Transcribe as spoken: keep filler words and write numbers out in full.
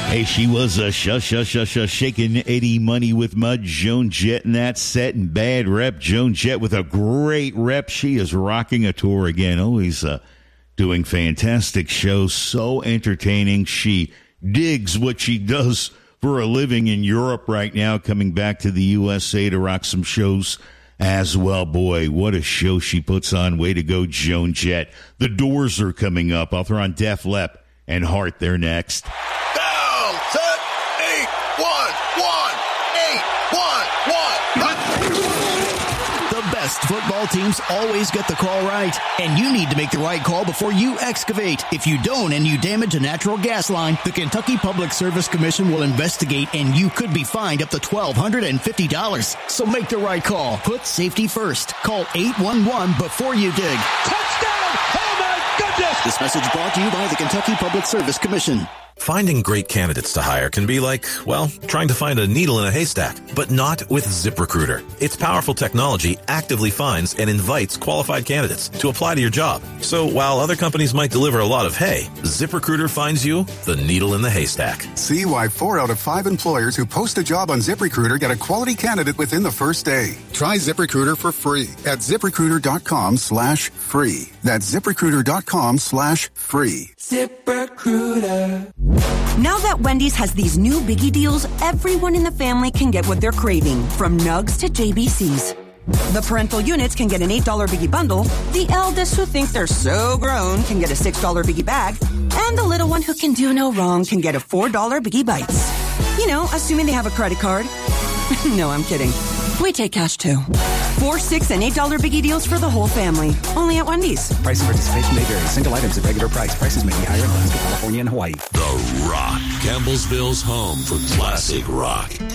Hey, she was a shush, shush, shush, shush, shaking Eddie Money with Mud. Joan Jett in that set, and Bad Rep. Joan Jett with a great rep. She is rocking a tour again. Always uh, doing fantastic shows. So entertaining. She digs what she does for a living in Europe right now, coming back to the U S A to rock some shows as well. Boy, what a show she puts on. Way to go, Joan Jett. The Doors are coming up. I'll throw on Def Leppard and Heart there next. Down, set, eight, one, one, eight, one, one. The best football teams always get the call right, and you need to make the right call before you excavate. If you don't and you damage a natural gas line, the Kentucky Public Service Commission will investigate, and you could be fined up to twelve hundred fifty dollars. So make the right call. Put safety first. Call eight one one before you dig. Touchdown! Oh my goodness! This message brought to you by the Kentucky Public Service Commission. Finding great candidates to hire can be like, well, trying to find a needle in a haystack, but not with ZipRecruiter. Its powerful technology actively finds and invites qualified candidates to apply to your job. So while other companies might deliver a lot of hay, ZipRecruiter finds you the needle in the haystack. See why four out of five employers who post a job on ZipRecruiter get a quality candidate within the first day. Try ZipRecruiter for free at ZipRecruiter.com slash free. That's ZipRecruiter.com slash free. ZipRecruiter. Now that Wendy's has these new biggie deals, everyone in the family can get what they're craving, from nugs to J B Cs. The parental units can get an eight dollar biggie bundle, the eldest who think they're so grown can get a six dollar biggie bag, and the little one who can do no wrong can get a four dollar biggie bites. You know, assuming they have a credit card. No, I'm kidding. We take cash too. Four, six, and eight dollar biggie deals for the whole family. Only at Wendy's. Price and participation may vary. Single items at regular price. Prices may be higher in Alaska, California, and Hawaii. The Rock, Campbellsville's home for classic rock.